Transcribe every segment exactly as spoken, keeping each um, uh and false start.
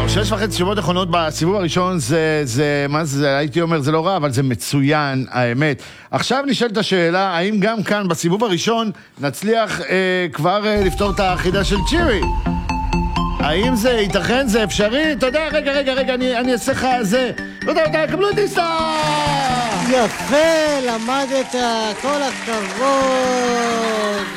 וואו, שש וחצי תשובות נכונות בסיבוב הראשון, זה, זה, מה זה, הייתי אומר, זה לא רע, אבל זה מצוין, האמת. עכשיו נשאלת השאלה, האם גם כאן, בסיבוב הראשון, נצליח אה, כבר אה, לפתור את האחידה של צ'ירי? האם זה ייתכן, זה אפשרי? אתה יודע, רגע, רגע, רגע, אני, אני אעשה לך זה. לא יודע, אתה, קבלו את איסה! יפה, למדת, כל הכבוד.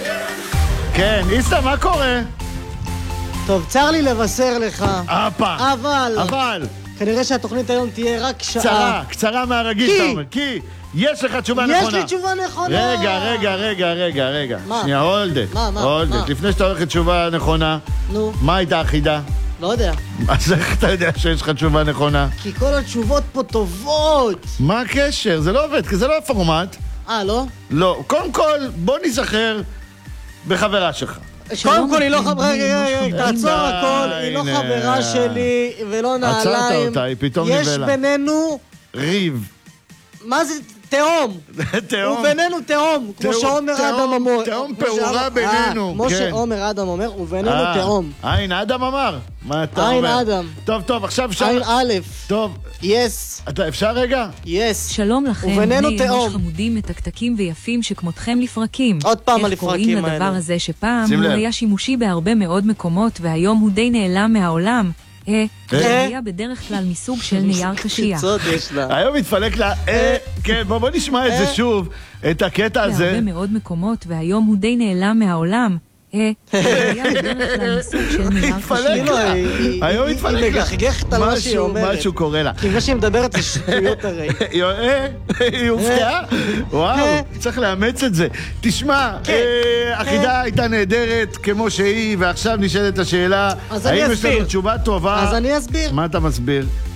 כן, איסה, מה קורה? טוב, צר לי לבשר לך. אפה. אבל. אבל. כנראה שהתוכנית היום תהיה רק שעה. קצרה, קצרה מהרגיל, אתה אומר. כי יש לך תשובה נכונה. יש לי תשובה נכונה. רגע, רגע, רגע, רגע, רגע. מה? שנייה, הולדת. מה, מה, הולדת. מה? לפני שאתה הולכת תשובה נכונה, נו. מה הייתה אחידה? לא יודע. אז איך אתה יודע שיש לך תשובה נכונה? כי כל התשובות פה טובות. מה הקשר? זה לא עובד, כי זה לא הפורמט. אה, לא? לא. קודם כל, בוא נזכר בחברה שלך. קודם כל היא לא חברה, רגע, רגע, תעצור הכל, היא לא הנה. חברה שלי ולא נעליים. עצרת אותה, היא פתאום יש נבלה. בינינו, ריב. מה זה? תהום. תהום. ובינינו תהום, כמו תהום, שעומר תהום, אדם אומר. תהום כמו פעורה שאמר- בינינו, אה, כמו כן. שעומר אדם אומר, ובינינו אה, תהום. עין אדם אמר? מה אתה עין אומר? אדם. טוב, טוב, עכשיו אפשר... עין א', טוב, יס, אתה אפשר רגע? יס. שלום לכם, ובינינו בני תהום. אנוש חמודים, מתקתקים ויפים שכמותכם לפרקים. עוד פעם איך הלפרקים קוראים לדבר האלה? הזה שפעם שים הוא לב. היה שימושי בהרבה מאוד מקומות והיום הוא די נעלם מהעולם? אה, זה היה בדרך כלל מסוג של נייר קשיח. חיצות יש לה. היום מתפלק לה... אה, כן, בוא בוא נשמע את זה אה. שוב, את הקטע הזה. בהרבה מאוד מקומות והיום הוא די נעלם מהעולם. אה, זה היה בדרך כלל מסוג של נייר התפלק קשיח. כאילו, לה. היא- היא- היום היא- מתפלק לה. היא מגחגחת על מה שהיא משהו- אומרת. משהו קורה לה. כי מה שהיא מדברת זה שטויות הרי. היא- אה, היא הופתעה? וואו, אה. צריך לאמץ את זה. תשמע, כן. אה, החידה הייתה נהדרת כמו שהיא, ועכשיו נשאלת השאלה, אז אני האם יש לנו אסביר. תשובה טובה? אז אני אסביר. מה אתה מסביר?